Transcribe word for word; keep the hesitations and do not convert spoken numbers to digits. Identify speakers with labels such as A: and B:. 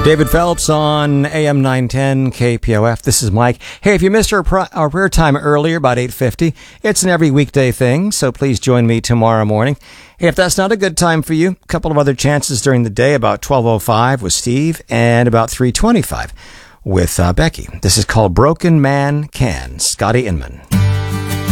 A: David Phelps on A M nine ten K P O F. This is Mike. Hey, if you missed our, pr- our prayer time earlier, about eight fifty, it's an every weekday thing, so please join me tomorrow morning. Hey, if that's not a good time for you, a couple of other chances during the day, about twelve oh five with Steve and about three twenty-five with uh, Becky. This is called Broken Man Can, Scotty Inman.